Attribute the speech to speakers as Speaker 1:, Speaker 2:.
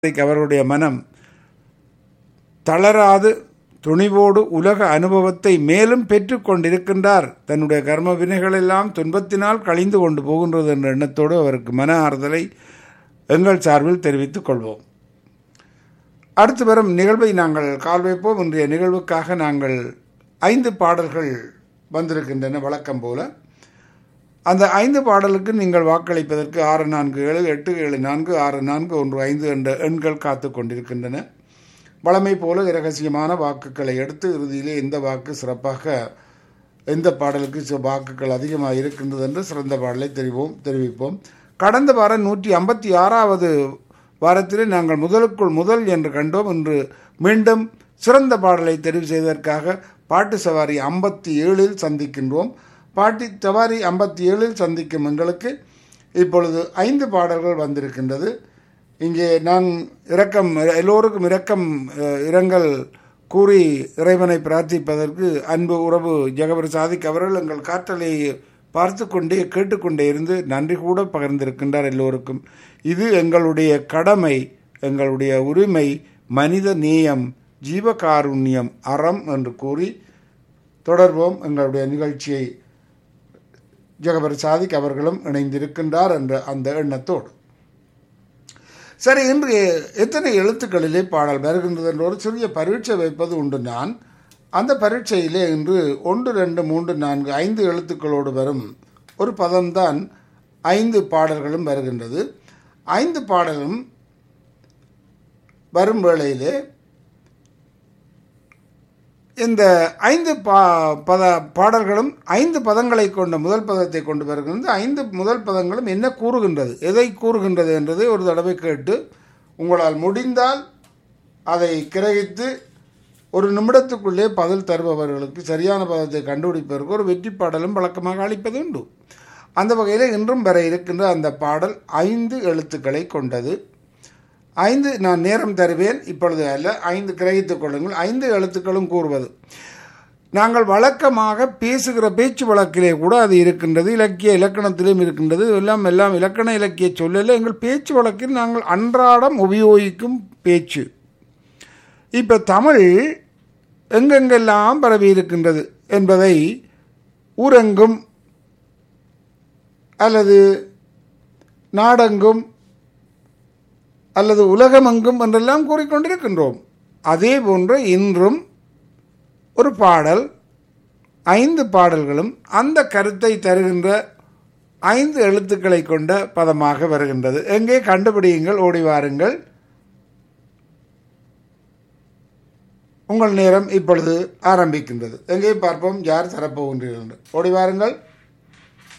Speaker 1: அவருடைய மனம் தளராது துணிவோடு உலக அனுபவத்தை மேலும் பெற்று கொண்டிருக்கின்றார். தன்னுடைய கர்ம வினைகளெல்லாம் துன்பத்தினால் கழிந்து கொண்டு போகின்றது என்ற எண்ணத்தோடு அவருக்கு மன ஆறுதலை எங்கள் சார்பில் தெரிவித்துக் கொள்வோம். அடுத்து வரும் நிகழ்வை நாங்கள் கால் வைப்போம். இன்றைய நிகழ்வுக்காக நாங்கள் 5 பாடல்கள் வந்திருக்கின்றன. வழக்கம் போல அந்த 5 பாடலுக்கு நீங்கள் வாக்களிப்பதற்கு 6478746415 என்ற எண்கள் காத்து கொண்டிருக்கின்றன. வழமை போல இரகசியமான வாக்குகளை எடுத்து இறுதியிலே எந்த வாக்கு சிறப்பாக எந்த பாடலுக்கு வாக்குகள் அதிகமாக இருக்கின்றது என்று சிறந்த பாடலை தெரிவிப்போம். கடந்த வாரம் 156வது வாரத்திலே நாங்கள் முதலுக்குள் முதல் என்று கண்டோம். இன்று மீண்டும் சிறந்த பாடலை தெரிவு செய்வதற்காக பாட்டு சவாரி 57 சந்திக்கின்றோம். பாட்டி சவாரி 57 சந்திக்கும் எங்களுக்கு இப்பொழுது 5 பாடல்கள் வந்திருக்கின்றது. இங்கே நான் எல்லோருக்கும் இரங்கல் கூறி இறைவனை பிரார்த்திப்பதற்கு அன்பு உறவு ஜெகபர் சாதிக் அவர்கள் எங்கள் காற்றலை பார்த்து கொண்டே கேட்டுக்கொண்டே இருந்து நன்றி கூட பகிர்ந்திருக்கின்றார் எல்லோருக்கும். இது எங்களுடைய கடமை, எங்களுடைய உரிமை, மனித நேயம், ஜீவகாருண்யம், அறம் என்று கூறி தொடர்வோம் எங்களுடைய நிகழ்ச்சியை. ஜெகபர் சாதிக் அவர்களும் இணைந்திருக்கின்றார் என்ற அந்த எண்ணத்தோடு. சரி, இன்று எத்தனை எழுத்துக்களிலே பாடல் வருகின்றது என்ற ஒரு சிறிய பரீட்சை வைப்பது உண்டு. நான் அந்த பரீட்சையிலே இன்று 1 2 3 4 5 எழுத்துக்களோடு வரும் ஒரு பதம்தான் 5 பாடல்களும் வருகின்றது. 5 பாடலும் வரும் வேளையிலே இந்த 5 பாடல்களும் 5 பதங்களை கொண்ட முதல் பதத்தை கொண்டு வருகின்றது. 5 முதல் பதங்களும் என்ன கூறுகின்றது, எதை கூறுகின்றது என்றதை ஒரு தடவை கேட்டு உங்களால் முடிந்தால் அதை கிரகித்து ஒரு நிமிடத்துக்குள்ளே பதில் தருபவர்களுக்கு சரியான பதத்தை கண்டுபிடிப்பதற்கு ஒரு வெற்றி பாடலும் வழக்கமாக அளிப்பது உண்டு. அந்த வகையில் இன்றும் வர இருக்கின்ற அந்த பாடல் 5 எழுத்துக்களை கொண்டது. 5 நான் நேரம் தருவேன், இப்பொழுது அல்ல. 5 கிரகித்துக் கொள்ளுங்கள். 5 எழுத்துக்களும் கூறுவது. நாங்கள் வழக்கமாக பேசுகிற பேச்சு வழக்கிலே கூட அது இருக்கின்றது, இலக்கணத்திலும் இருக்கின்றது. எல்லாம் இலக்கண இலக்கிய சொல்லல, எங்கள் பேச்சு வழக்கில் நாங்கள் அன்றாடம் உபயோகிக்கும் பேச்சு. இப்போ தமிழ் எங்கெங்கெல்லாம் பரவி இருக்கின்றது என்பதை ஊரெங்கும் அல்லது நாடெங்கும் அல்லது உலகமெங்கும் என்றெல்லாம் கூறிக்கொண்டிருக்கின்றோம். அதே போன்று இன்றும் ஒரு பாடல் 5 பாடல்களும் அந்த கருத்தை தருகின்ற 5 எழுத்துக்களை கொண்ட பதமாக வருகின்றது. எங்கே கண்டுபிடியுங்கள், ஓடி வாருங்கள். உங்கள் நேரம் இப்பொழுது ஆரம்பிக்கின்றது. எங்கே பார்ப்போம் யார் தரப்போகின்றீர்கள் என்று. ஓடி வாருங்கள்.